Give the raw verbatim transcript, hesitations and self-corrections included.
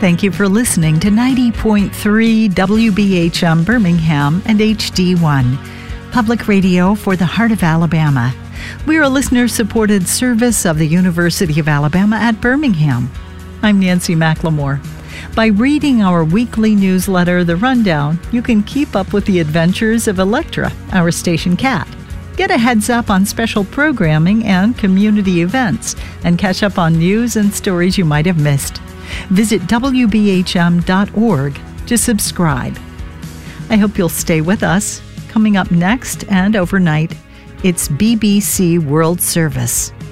Thank you for listening to ninety point three W B H M Birmingham and H D one, public radio for the heart of Alabama. We're a listener-supported service of the University of Alabama at Birmingham. I'm Nancy McLemore. By reading our weekly newsletter, The Rundown, you can keep up with the adventures of Electra, our station cat. Get a heads up on special programming and community events, and catch up on news and stories you might have missed. Visit W B H M dot org to subscribe. I hope you'll stay with us. Coming up next and overnight, it's B B C World Service.